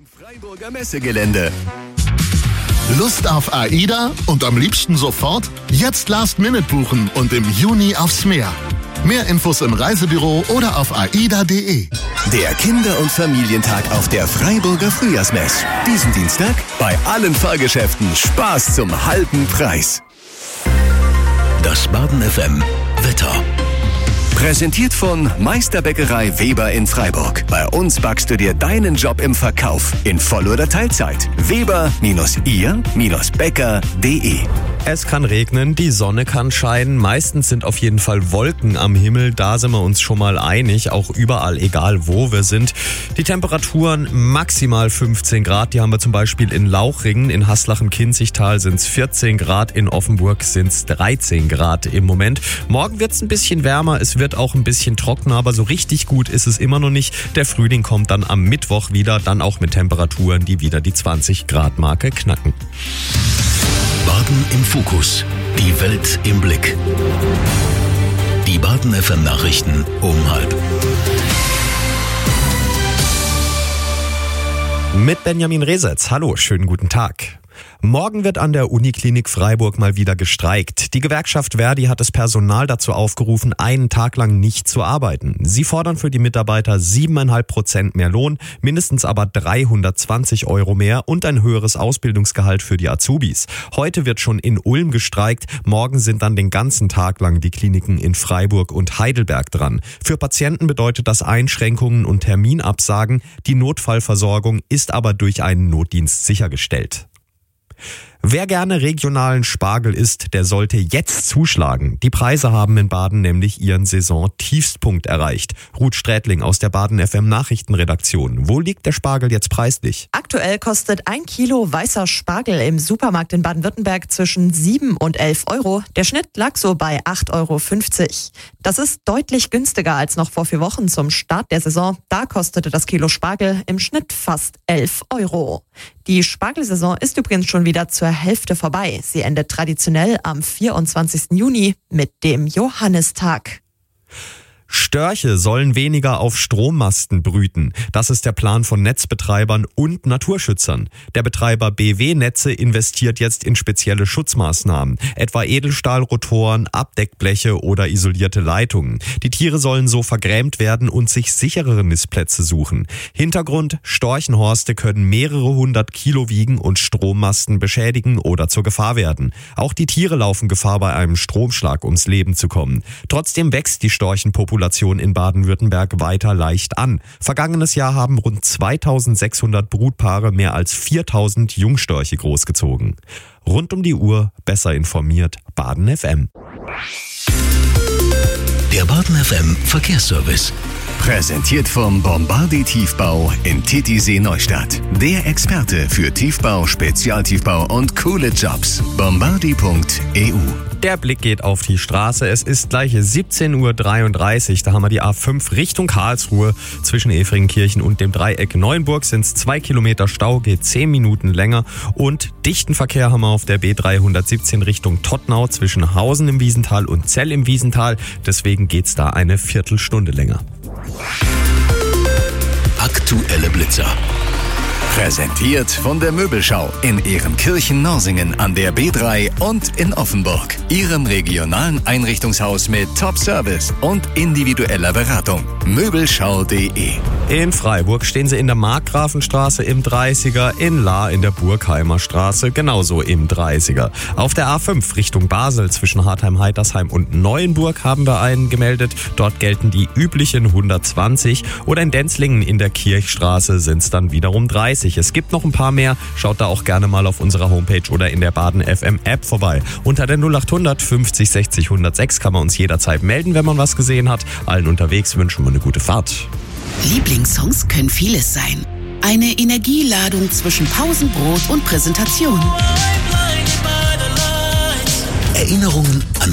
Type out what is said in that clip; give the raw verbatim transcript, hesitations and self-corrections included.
dem Freiburger Messegelände. Lust auf AIDA und am liebsten sofort? Jetzt Last Minute buchen und im Juni aufs Meer. Mehr Infos im Reisebüro oder auf aida punkt de. Der Kinder- und Familientag auf der Freiburger Frühjahrsmess. Diesen Dienstag bei allen Fahrgeschäften Spaß zum halben Preis. Das Baden F M Wetter. Präsentiert von Meisterbäckerei Weber in Freiburg. Bei uns backst du dir deinen Job im Verkauf in Voll- oder Teilzeit. Weber ihr Bäcker punkt de. Es kann regnen, die Sonne kann scheinen. Meistens sind auf jeden Fall Wolken am Himmel. Da sind wir uns schon mal einig, auch überall, egal wo wir sind. Die Temperaturen maximal fünfzehn Grad. Die haben wir zum Beispiel in Lauchringen, in Haslach im Kinzigtal sind es vierzehn Grad, in Offenburg sind es dreizehn Grad im Moment. Morgen wird es ein bisschen wärmer, es wird auch ein bisschen trockener, aber so richtig gut ist es immer noch nicht. Der Frühling kommt dann am Mittwoch wieder, dann auch mit Temperaturen, die wieder die zwanzig Grad Marke knacken. Baden im Fokus. Die Welt im Blick. Die Baden F M Nachrichten um halb. Mit Benjamin Resetz. Hallo, schönen guten Tag. Morgen wird an der Uniklinik Freiburg mal wieder gestreikt. Die Gewerkschaft Verdi hat das Personal dazu aufgerufen, einen Tag lang nicht zu arbeiten. Sie fordern für die Mitarbeiter siebeneinhalb Prozent mehr Lohn, mindestens aber dreihundertzwanzig Euro mehr und ein höheres Ausbildungsgehalt für die Azubis. Heute wird schon in Ulm gestreikt, morgen sind dann den ganzen Tag lang die Kliniken in Freiburg und Heidelberg dran. Für Patienten bedeutet das Einschränkungen und Terminabsagen. Die Notfallversorgung ist aber durch einen Notdienst sichergestellt. Wer gerne regionalen Spargel isst, der sollte jetzt zuschlagen. Die Preise haben in Baden nämlich ihren Saison-Tiefstpunkt erreicht. Ruth Strätling aus der Baden F M Nachrichtenredaktion. Wo liegt der Spargel jetzt preislich? Aktuell kostet ein Kilo weißer Spargel im Supermarkt in Baden-Württemberg zwischen sieben und elf Euro. Der Schnitt lag so bei acht Euro fünfzig. Das ist deutlich günstiger als noch vor vier Wochen zum Start der Saison. Da kostete das Kilo Spargel im Schnitt fast elf Euro. Die Spargelsaison ist übrigens schon wieder zur Hälfte vorbei. Sie endet traditionell am vierundzwanzigsten Juni mit dem Johannistag. Störche sollen weniger auf Strommasten brüten. Das ist der Plan von Netzbetreibern und Naturschützern. Der Betreiber B W-Netze investiert jetzt in spezielle Schutzmaßnahmen, etwa Edelstahlrotoren, Abdeckbleche oder isolierte Leitungen. Die Tiere sollen so vergrämt werden und sich sicherere Nistplätze suchen. Hintergrund: Storchenhorste können mehrere hundert Kilo wiegen und Strommasten beschädigen oder zur Gefahr werden. Auch die Tiere laufen Gefahr, bei einem Stromschlag ums Leben zu kommen. Trotzdem wächst die Storchenpopulation in Baden-Württemberg weiter leicht an. Vergangenes Jahr haben rund zweitausendsechshundert Brutpaare mehr als viertausend Jungstörche großgezogen. Rund um die Uhr besser informiert, Baden F M. Der Baden F M Verkehrsservice. Präsentiert vom Bombardi Tiefbau in Titisee Neustadt. Der Experte für Tiefbau, Spezialtiefbau und coole Jobs. bombardi punkt e u. Der Blick geht auf die Straße. Es ist gleich siebzehn Uhr dreiunddreißig. Da haben wir die A fünf Richtung Karlsruhe. Zwischen Efringenkirchen und dem Dreieck Neuenburg sind es zwei Kilometer Stau, geht zehn Minuten länger. Und dichten Verkehr haben wir auf der B dreihundertsiebzehn Richtung Tottnau zwischen Hausen im Wiesental und Zell im Wiesental. Deswegen geht's da eine Viertelstunde länger. Aktuelle Blitzer. Präsentiert von der Möbelschau in Ehrenkirchen-Norsingen an der B drei und in Offenburg. Ihrem regionalen Einrichtungshaus mit Top-Service und individueller Beratung. Möbelschau punkt de. In Freiburg stehen sie in der Markgrafenstraße im dreißiger, in Lahr in der Burgheimer Straße genauso im dreißiger. Auf der A fünf Richtung Basel zwischen Hartheim-Heitersheim und Neuenburg haben wir einen gemeldet. Dort gelten die üblichen hundertzwanzig. Oder in Denzlingen in der Kirchstraße sind es dann wiederum dreißig. Es gibt noch ein paar mehr. Schaut da auch gerne mal auf unserer Homepage oder in der Baden F M App vorbei. Unter der null achthundert fünfzig sechzig hundertsechs kann man uns jederzeit melden, wenn man was gesehen hat. Allen unterwegs wünschen wir eine gute Fahrt. Lieblingssongs können vieles sein. Eine Energieladung zwischen Pausenbrot und Präsentation. Erinnerungen an